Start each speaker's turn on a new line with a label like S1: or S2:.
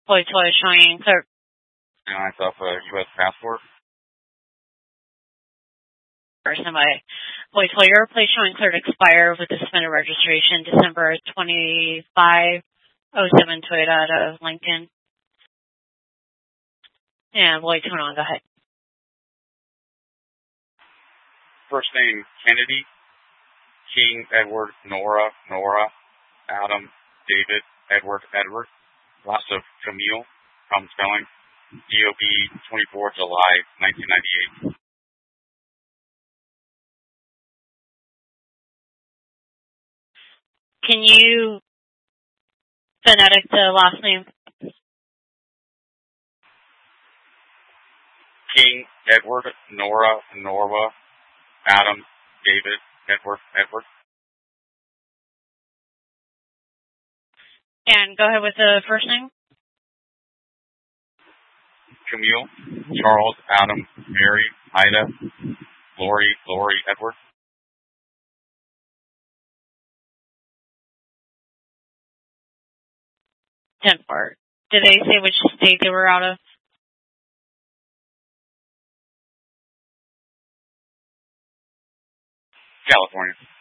S1: Boy toy showing clerk.
S2: And I saw a U.S. passport.
S1: Person by Boy toy, your plate showing cleared expire with the suspended registration December 2507 Toyota out of Lincoln. And Boy, turn on, go ahead.
S2: First name Kennedy, King Edward, Nora, Adam, David, Edward. Last of Camille, problem spelling, DOB 24 July 1998.
S1: Can you phonetic the last name?
S2: King Edward, Nora, Adam, David, Edward.
S1: And go ahead with the first name.
S2: Camille, Charles, Adam, Mary, Ida, Lori, Edward.
S1: Tenth part. Did they say which state they were out of?
S2: California.